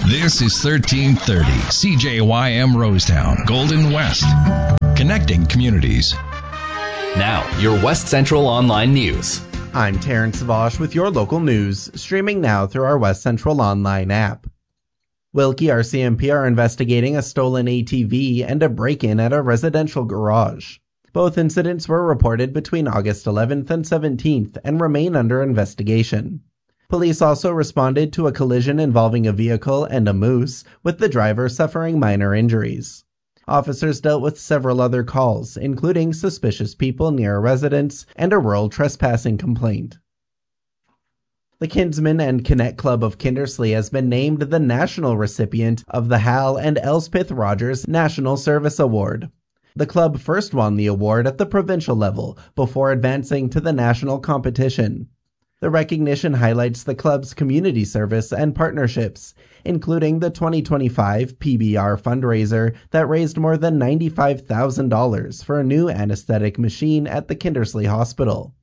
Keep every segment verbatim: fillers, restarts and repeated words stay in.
This is thirteen thirty C J Y M Rosetown, Golden West. Connecting communities. Now, your West Central Online News. I'm Terrence Vosh with your local news, streaming now through our West Central Online app. Wilkie R C M P are investigating a stolen A T V and a break-in at a residential garage. Both incidents were reported between August eleventh and seventeenth and remain under investigation. Police also responded to a collision involving a vehicle and a moose, with the driver suffering minor injuries. Officers dealt with several other calls, including suspicious people near a residence and a rural trespassing complaint. The Kinsman and Connect Club of Kindersley has been named the national recipient of the Hal and Elspeth Rogers National Service Award. The club first won the award at the provincial level before advancing to the national competition. The recognition highlights the club's community service and partnerships, including the twenty twenty-five P B R fundraiser that raised more than ninety-five thousand dollars for a new anesthetic machine at the Kindersley Hospital.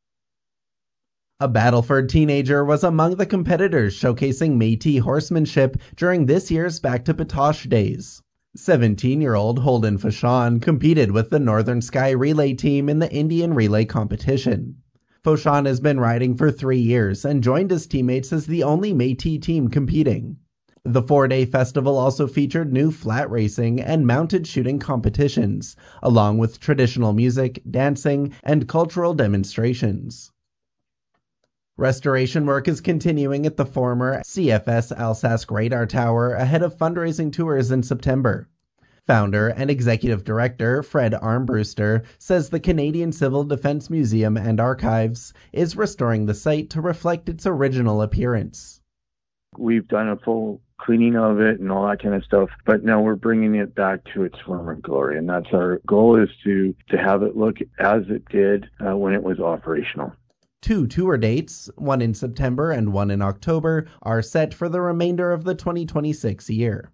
A Battleford teenager was among the competitors showcasing Métis horsemanship during this year's Back to Patoche Days. seventeen-year-old Holden Fauchon competed with the Northern Sky Relay team in the Indian Relay competition. Fauchon has been riding for three years and joined his teammates as the only Métis team competing. The four-day festival also featured new flat racing and mounted shooting competitions, along with traditional music, dancing, and cultural demonstrations. Restoration work is continuing at the former C F S Alsace Radar Tower ahead of fundraising tours in September. Founder and Executive Director Fred Armbruster says the Canadian Civil Defence Museum and Archives is restoring the site to reflect its original appearance. We've done a full cleaning of it and all that kind of stuff, but now we're bringing it back to its former glory, and that's our goal, is to, to have it look as it did uh, when it was operational. Two tour dates, one in September and one in October, are set for the remainder of the twenty twenty-six year.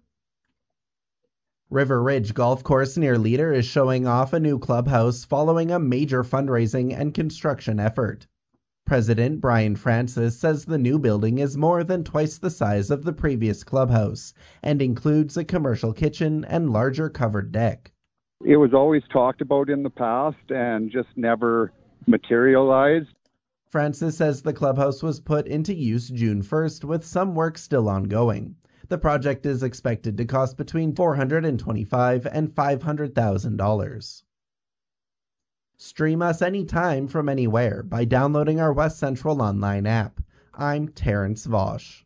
River Ridge Golf Course near Leader is showing off a new clubhouse following a major fundraising and construction effort. President Brian Francis says the new building is more than twice the size of the previous clubhouse and includes a commercial kitchen and larger covered deck. It was always talked about in the past and just never materialized. Francis says the clubhouse was put into use June first, with some work still ongoing. The project is expected to cost between four hundred twenty-five thousand dollars and five hundred thousand dollars. Stream us anytime from anywhere by downloading our West Central Online app. I'm Terrence Vosh.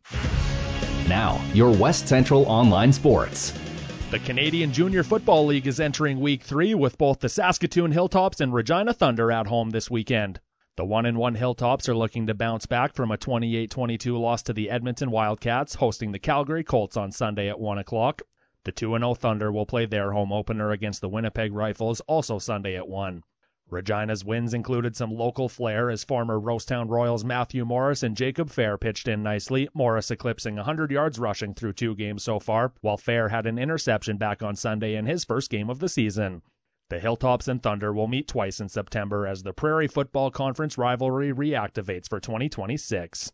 Now, your West Central Online Sports. The Canadian Junior Football League is entering Week three with both the Saskatoon Hilltops and Regina Thunder at home this weekend. The one and one Hilltops are looking to bounce back from a twenty-eight twenty-two loss to the Edmonton Wildcats, hosting the Calgary Colts on Sunday at one o'clock. The two and oh Thunder will play their home opener against the Winnipeg Rifles, also Sunday at one. Regina's wins included some local flair as former Rosetown Royals Matthew Morris and Jacob Fair pitched in nicely, Morris eclipsing one hundred yards rushing through two games so far, while Fair had an interception back on Sunday in his first game of the season. The Hilltops and Thunder will meet twice in September as the Prairie Football Conference rivalry reactivates for twenty twenty-six.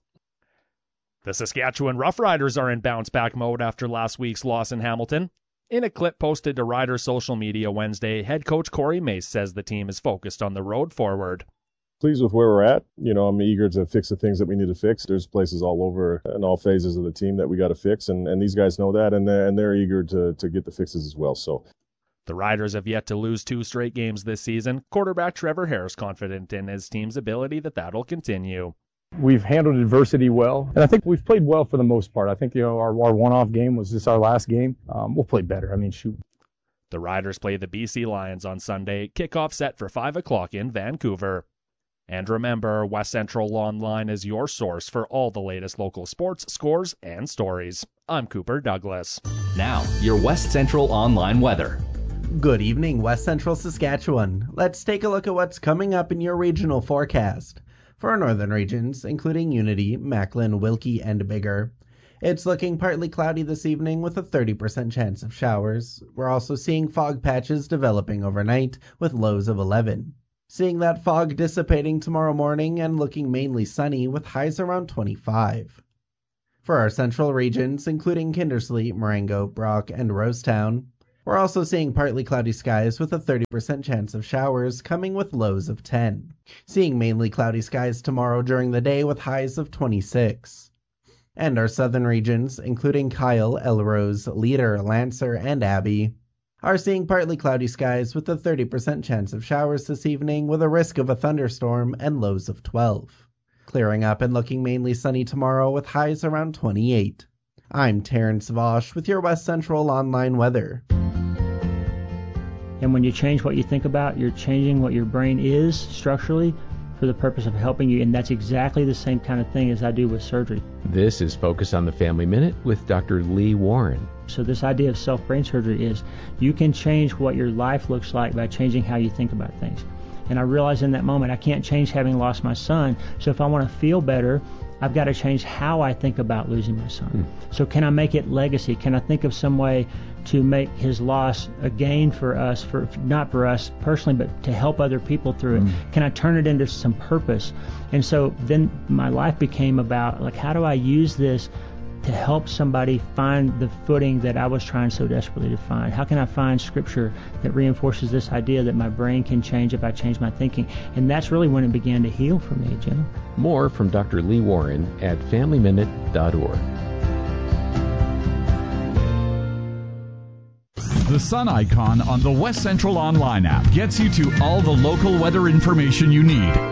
The Saskatchewan Roughriders are in bounce-back mode after last week's loss in Hamilton. In a clip posted to Riders' social media Wednesday, head coach Corey Mace says the team is focused on the road forward. Pleased with where we're at. You know, I'm eager to fix the things that we need to fix. There's places all over in all phases of the team that we got to fix, and, and these guys know that, and they're, and they're eager to, to get the fixes as well. So. The Riders have yet to lose two straight games this season. Quarterback Trevor Hare is confident in his team's ability that that'll continue. We've handled adversity well, and I think we've played well for the most part. I think, you know, our, our one-off game was just our last game. Um, we'll play better. I mean, shoot. The Riders play the B C Lions on Sunday. Kickoff set for five o'clock in Vancouver. And remember, West Central Online is your source for all the latest local sports, scores, and stories. I'm Cooper Douglas. Now, your West Central Online weather. Good evening, West Central Saskatchewan. Let's take a look at what's coming up in your regional forecast. For our northern regions, including Unity, Macklin, Wilkie, and Biggar, it's looking partly cloudy this evening with a thirty percent chance of showers. We're also seeing fog patches developing overnight with lows of eleven. Seeing that fog dissipating tomorrow morning and looking mainly sunny with highs around twenty-five. For our central regions, including Kindersley, Marengo, Brock, and Rosetown, we're also seeing partly cloudy skies with a thirty percent chance of showers, coming with lows of ten. Seeing mainly cloudy skies tomorrow during the day with highs of twenty-six. And our southern regions, including Kyle, Elrose, Leader, Lancer, and Abbey, are seeing partly cloudy skies with a thirty percent chance of showers this evening with a risk of a thunderstorm and lows of twelve. Clearing up and looking mainly sunny tomorrow with highs around twenty-eight. I'm Terrence Vosch with your West Central Online weather. And when you change what you think about, you're changing what your brain is structurally for the purpose of helping you, and that's exactly the same kind of thing as I do with surgery. This is Focus on the Family Minute with Doctor Lee Warren. So this idea of self-brain surgery is you can change what your life looks like by changing how you think about things. And I realized in that moment I can't change having lost my son, so if I want to feel better, I've got to change how I think about losing my son. Mm. So can I make it legacy? Can I think of some way to make his loss a gain for us, for not for us personally, but to help other people through it? Mm. Can I turn it into some purpose? And so then my life became about, like, how do I use this to help somebody find the footing that I was trying so desperately to find? How can I find scripture that reinforces this idea that my brain can change if I change my thinking? And that's really when it began to heal for me, Jim. More from Doctor Lee Warren at family minute dot org. The sun icon on the West Central Online app gets you to all the local weather information you need